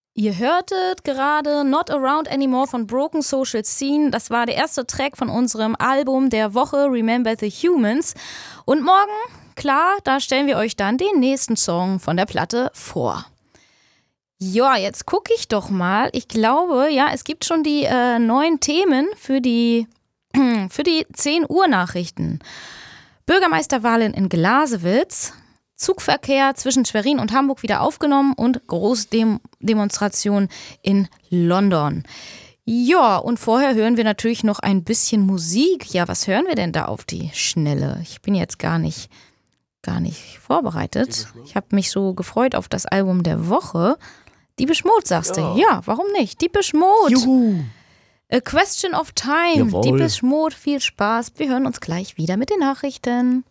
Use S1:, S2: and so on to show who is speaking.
S1: Ihr hörtet gerade Not Around Anymore von Broken Social Scene. Das war der erste Track von unserem Album der Woche, Remember the Humans. Und morgen, klar, da stellen wir euch dann den nächsten Song von der Platte vor. Ja, jetzt gucke ich doch mal. Ich glaube, ja, es gibt schon die neuen Themen für die 10 Uhr Nachrichten. Bürgermeisterwahlen in Glasewitz, Zugverkehr zwischen Schwerin und Hamburg wieder aufgenommen und Großdemonstration in London. Ja, und vorher hören wir natürlich noch ein bisschen Musik. Ja, was hören wir denn da auf die Schnelle? Ich bin jetzt gar nicht vorbereitet. Ich habe mich so gefreut auf das Album der Woche. Depeche Mode, sagst du? Ja, warum nicht? Depeche Mode.
S2: Juhu.
S1: A Question of Time.
S2: Jawohl.
S1: Depeche Mode, viel Spaß. Wir hören uns gleich wieder mit den Nachrichten.